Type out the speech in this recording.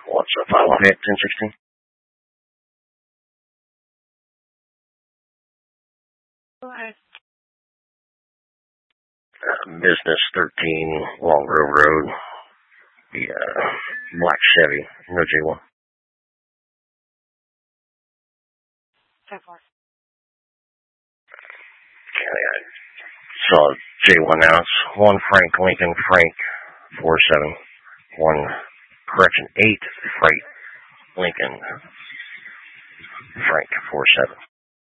What's up, Lafayette 1016? Business 13, Long Grove Road. The black Chevy, no J1. Okay, I saw J1 now. It's 1 Frank Lincoln, Frank 47. 8 Frank Lincoln, Frank 47.